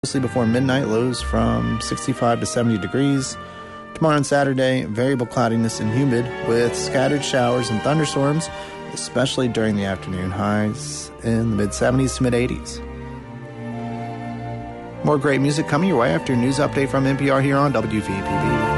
Mostly before midnight, lows from 65 to 70 degrees. Tomorrow and Saturday, variable cloudiness and humid with scattered showers and thunderstorms, especially during the afternoon. Highs in the mid-70s to mid-80s. More great music coming your way after a news update from NPR here on WVPB.